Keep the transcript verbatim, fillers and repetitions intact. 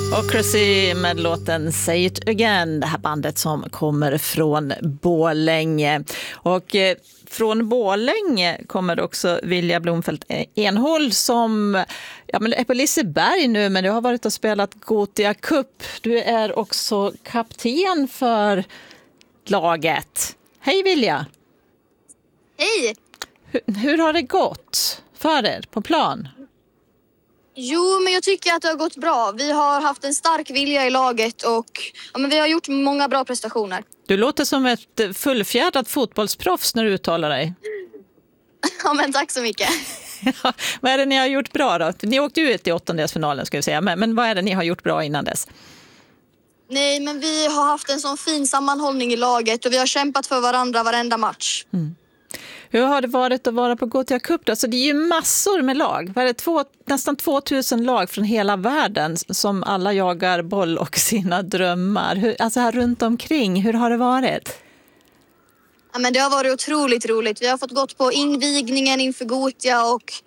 Ocracy med låten Say It Again, det här bandet som kommer från Borlänge. Och eh, från Borlänge kommer också Vilja Blomfelt Enhåll som ja, men är på Liseberg nu, men du har varit och spelat Gothia Cup. Du är också kapten för laget. Hej Vilja! Hej! Hur, hur har det gått för er på plan? Jo, men jag tycker att det har gått bra. Vi har haft en stark vilja i laget och ja, men vi har gjort många bra prestationer. Du låter som ett fullfjädrat fotbollsproffs när du uttalar dig. Ja, men tack så mycket. Ja, vad är det ni har gjort bra då? Ni åkte ut i åttondelsfinalen ska vi säga, men, men vad är det ni har gjort bra innan dess? Nej, men vi har haft en sån fin sammanhållning i laget och vi har kämpat för varandra varenda match. Mm. Hur har det varit att vara på Gothia Cup då? Alltså det är ju massor med lag. Var det två, nästan tvåtusen lag från hela världen som alla jagar boll och sina drömmar. Hur, alltså här runt omkring, hur har det varit? Ja, men det har varit otroligt roligt. Vi har fått gått på invigningen inför Gothia och